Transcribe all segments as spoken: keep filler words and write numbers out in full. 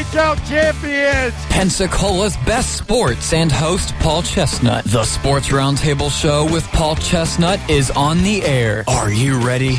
H L champions. Pensacola's best sports and host Paul Chestnut. The Sports Roundtable Show with Paul Chestnut is on the air. Are you ready?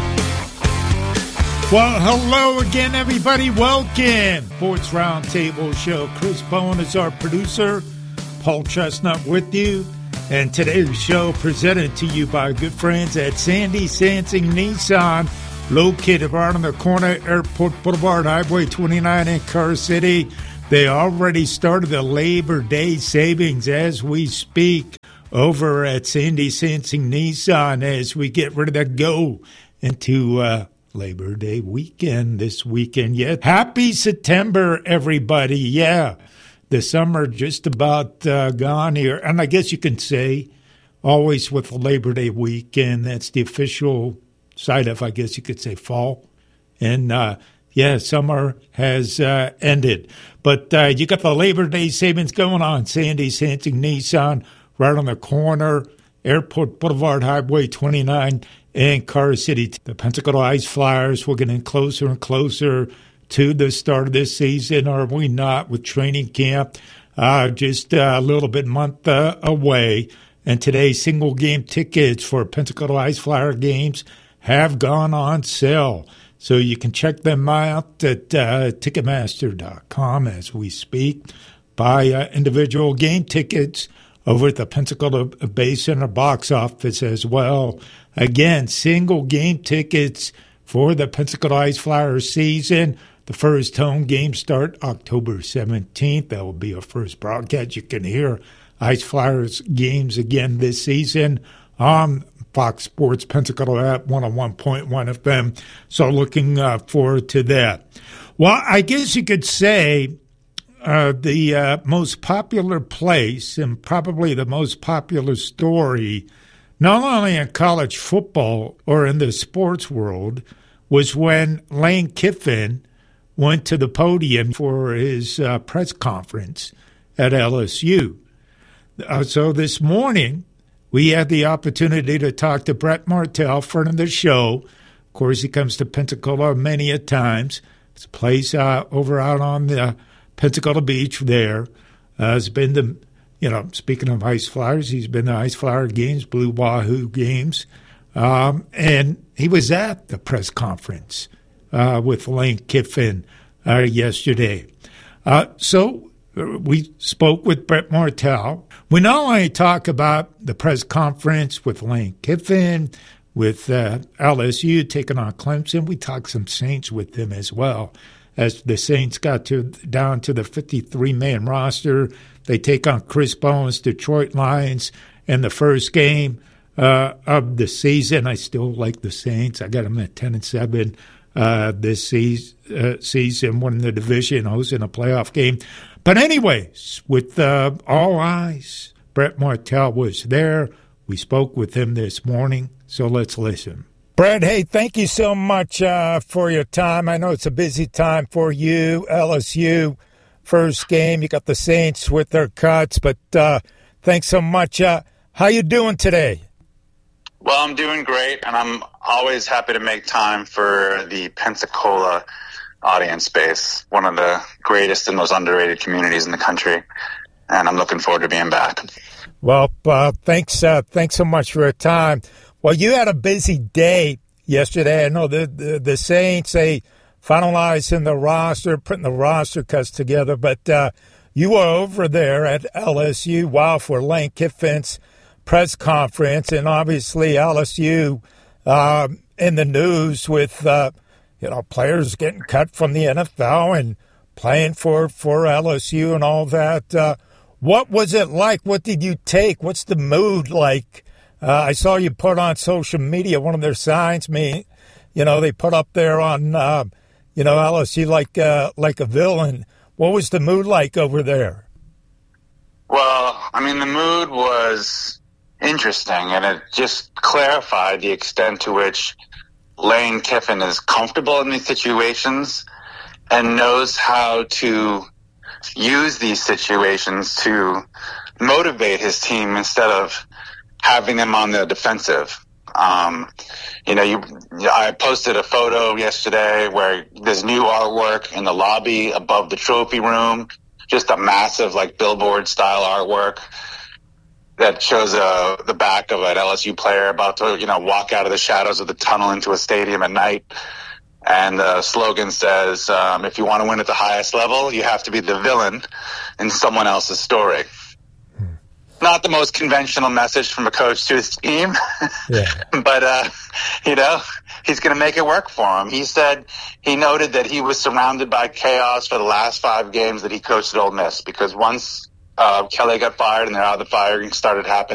Well, hello again, everybody. Welcome. Sports Roundtable Show. Chris Bowen is our producer. Paul Chestnut with you. And today's show presented to you by good friends at Sandy Sansing Nissan, located right on the corner, Airport Boulevard, Highway twenty-nine in Car City. They already started the Labor Day savings as we speak over at Sandy Sansing Nissan as we get ready to go into uh, Labor Day weekend this weekend. Yeah, happy September, everybody. Yeah. The summer just about uh, gone here. And I guess you can say, always with the Labor Day weekend, that's the official side of, I guess you could say, fall. And, uh, yeah, summer has uh, ended. But uh, you got the Labor Day savings going on. Sandy Sansing Nissan, right on the corner, Airport Boulevard, Highway twenty-nine, in Car City. The Pensacola Ice Flyers, we're getting closer and closer to the start of this season, are we not, with training camp uh, just uh, a little bit month uh, away. And today, single game tickets for Pensacola Ice Flyer games have gone on sale. So you can check them out at uh, Ticketmaster dot com as we speak. Buy uh, individual game tickets over at the Pensacola Bay Center box office as well. Again, single game tickets for the Pensacola Ice Flyer season. The first home game start October seventeenth. That will be our first broadcast. You can hear Ice Flyers games again this season on Fox Sports Pensacola at one oh one point one F M. So looking uh, forward to that. Well, I guess you could say uh, the uh, most popular place and probably the most popular story, not only in college football or in the sports world, was when Lane Kiffin went to the podium for his uh, press conference at L S U. Uh, so this morning, we had the opportunity to talk to Brett Martell, friend of the show. Of course, he comes to Pensacola many a times. It's a place uh, over out on the Pensacola Beach there. Uh, has been the, you know, speaking of Ice Flyers, he's been to Ice Flyer games, Blue Wahoo games. Um, and he was at the press conference Uh, with Lane Kiffin uh, yesterday. Uh, so uh, we spoke with Brett Martell. We not only talk about the press conference with Lane Kiffin, with uh, L S U taking on Clemson, we talked some Saints with them as well. As the Saints got to down to the fifty-three man roster, they take on Chris Bowen's Detroit Lions in the first game uh, of the season. I still like the Saints. I got them at ten and seven. Uh, this season, uh, season, winning the division, hosting a playoff game. But anyways, with uh, all eyes, Brett Martell was there. We spoke with him this morning, so let's listen. Brett, hey, thank you so much uh, for your time. I know it's a busy time for you, L S U. First game, you got the Saints with their cuts, but uh, thanks so much. Uh, how you doing today? Well, I'm doing great, and I'm always happy to make time for the Pensacola audience base, one of the greatest and most underrated communities in the country, and I'm looking forward to being back. Well, uh, thanks uh, thanks so much for your time. Well, you had a busy day yesterday. I know the, the, the Saints, they finalizing the roster, putting the roster cuts together, but uh, you were over there at L S U, wow, for Lane Kiffin's press conference, and obviously L S U uh, in the news with uh, you know players getting cut from the N F L and playing for, for L S U and all that. Uh, what was it like? What did you take? What's the mood like? Uh, I saw you put on social media one of their signs. Me, you know, they put up there on uh, you know L S U like uh, like a villain. What was the mood like over there? Well, I mean, the mood was interesting, and it just clarified the extent to which Lane Kiffin is comfortable in these situations and knows how to use these situations to motivate his team instead of having them on the defensive. Um, you know, you, I posted a photo yesterday where there's new artwork in the lobby above the trophy room, just a massive like billboard style artwork that shows uh, the back of an L S U player about to, you know, walk out of the shadows of the tunnel into a stadium at night. And the slogan says, um, if you want to win at the highest level, you have to be the villain in someone else's story. Hmm. Not the most conventional message from a coach to his team, yeah. but, uh, you know, he's going to make it work for him. He said, he noted that he was surrounded by chaos for the last five games that he coached at Ole Miss, because once uh, Kelly got fired and the other firing started happening,